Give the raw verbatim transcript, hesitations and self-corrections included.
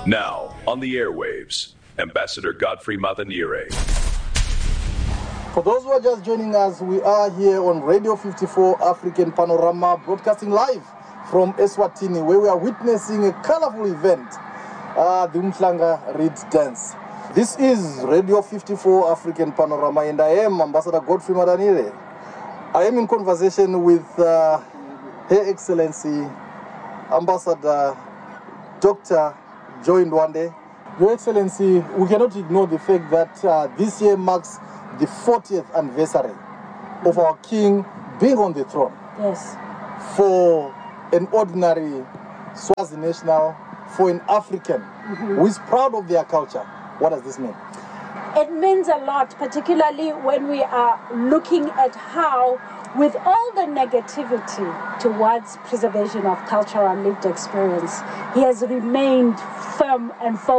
Now, on the airwaves, Ambassador Godfrey Matanire. For those who are just joining us, we are here on Radio fifty-four African Panorama, broadcasting live from Eswatini, where we are witnessing a colorful event, uh, the Umhlanga Reed Dance. This is Radio fifty-four African Panorama, and I am Ambassador Godfrey Matanire. I am in conversation with uh, Her Excellency Ambassador Doctor Joy Ndwande. Your Excellency, we cannot ignore the fact that uh, this year marks the fortieth anniversary of our king being on the throne. Yes. For an ordinary Swazi national, for an African mm-hmm. who is proud of their culture, what does this mean? It means a lot, particularly when we are looking at how, with all the negativity towards preservation of cultural lived experience, he has remained firm and focused